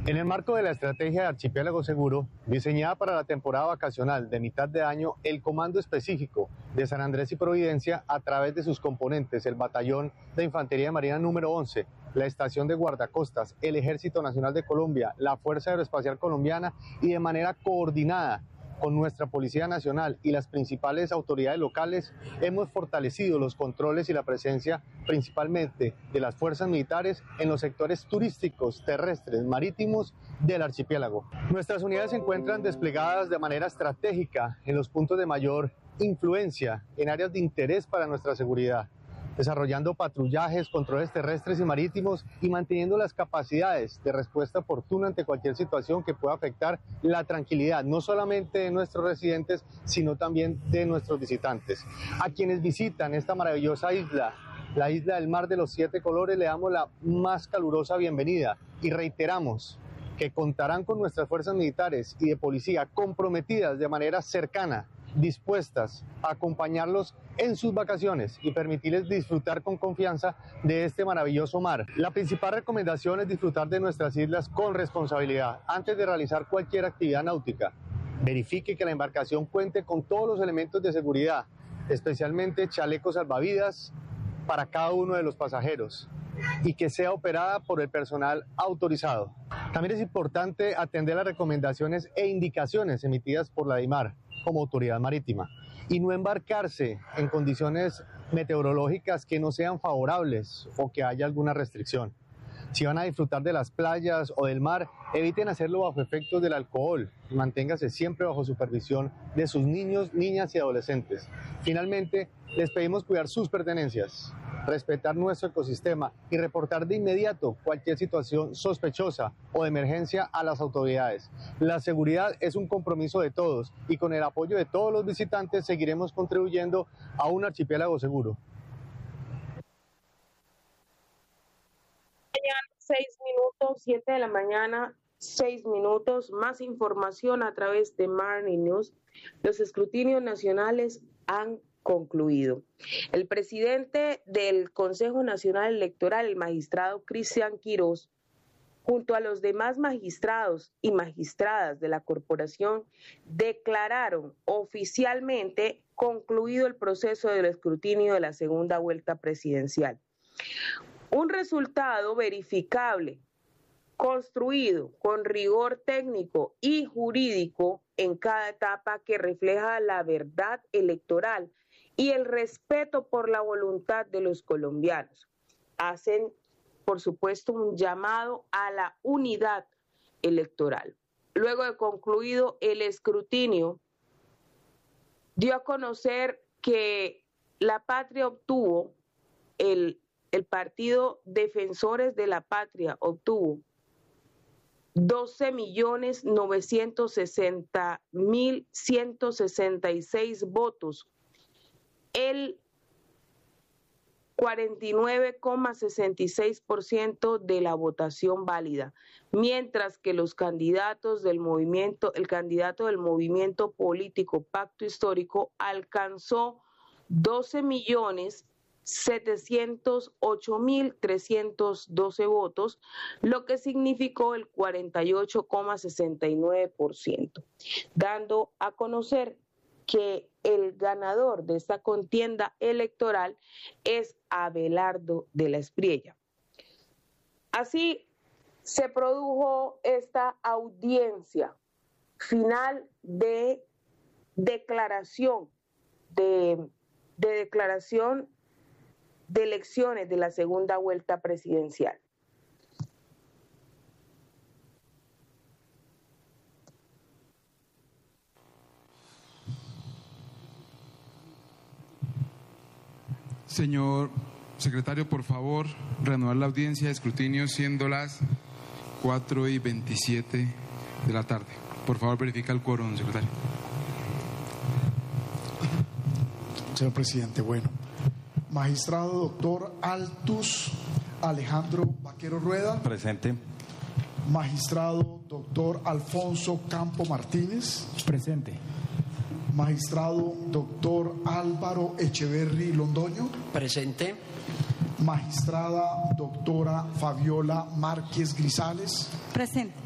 En el marco de la estrategia de Archipiélago Seguro, diseñada para la temporada vacacional de mitad de año, el Comando Específico de San Andrés y Providencia, a través de sus componentes, el Batallón de Infantería de Marina número 11, la Estación de Guardacostas, el Ejército Nacional de Colombia, la Fuerza Aeroespacial Colombiana y de manera coordinada con nuestra Policía Nacional y las principales autoridades locales, hemos fortalecido los controles y la presencia principalmente de las fuerzas militares en los sectores turísticos, terrestres, marítimos del archipiélago. Nuestras unidades se encuentran desplegadas de manera estratégica en los puntos de mayor influencia, en áreas de interés para nuestra seguridad, desarrollando patrullajes, controles terrestres y marítimos y manteniendo las capacidades de respuesta oportuna ante cualquier situación que pueda afectar la tranquilidad, no solamente de nuestros residentes, sino también de nuestros visitantes. A quienes visitan esta maravillosa isla, la isla del Mar de los Siete Colores, le damos la más calurosa bienvenida y reiteramos que contarán con nuestras fuerzas militares y de policía comprometidas de manera cercana, dispuestas a acompañarlos en sus vacaciones y permitirles disfrutar con confianza de este maravilloso mar. La principal recomendación es disfrutar de nuestras islas con responsabilidad. Antes de realizar cualquier actividad náutica, verifique que la embarcación cuente con todos los elementos de seguridad, especialmente chalecos salvavidas para cada uno de los pasajeros, y que sea operada por el personal autorizado. También es importante atender las recomendaciones e indicaciones emitidas por la DIMAR como autoridad marítima y no embarcarse en condiciones meteorológicas que no sean favorables o que haya alguna restricción. Si van a disfrutar de las playas o del mar, eviten hacerlo bajo efectos del alcohol y manténgase siempre bajo supervisión de sus niños, niñas y adolescentes. Finalmente, les pedimos cuidar sus pertenencias, respetar nuestro ecosistema y reportar de inmediato cualquier situación sospechosa o de emergencia a las autoridades. La seguridad es un compromiso de todos y con el apoyo de todos los visitantes seguiremos contribuyendo a un archipiélago seguro. 6 minutos, 7 de la mañana, 6 minutos. Más información a través de Marnie News. Los escrutinios nacionales han concluido. El presidente del Consejo Nacional Electoral, el magistrado Cristian Quirós, junto a los demás magistrados y magistradas de la corporación, declararon oficialmente concluido el proceso del escrutinio de la segunda vuelta presidencial. Un resultado verificable, construido con rigor técnico y jurídico en cada etapa, que refleja la verdad electoral y el respeto por la voluntad de los colombianos. Hacen, por supuesto, un llamado a la unidad electoral. Luego de concluido el escrutinio, dio a conocer que la Patria obtuvo, el Partido Defensores de la Patria obtuvo 12.960.166 votos, el 49,66% de la votación válida, mientras que los candidatos del movimiento, el candidato del movimiento político Pacto Histórico alcanzó 12.708.312 votos, lo que significó el 48,69%, dando a conocer que el ganador de esta contienda electoral es Abelardo de la Espriella. Así se produjo esta audiencia final de declaración de elecciones de la segunda vuelta presidencial. Señor secretario, por favor, reanudar la audiencia de escrutinio siendo las 4:27 de la tarde. Por favor, verifica el quórum, secretario. Señor presidente, bueno. Magistrado doctor Altus Alejandro Vaquero Rueda. Presente. Magistrado doctor Alfonso Campo Martínez. Presente. Magistrado doctor Álvaro Echeverri Londoño. Presente. Magistrada doctora Fabiola Márquez Grisales. Presente.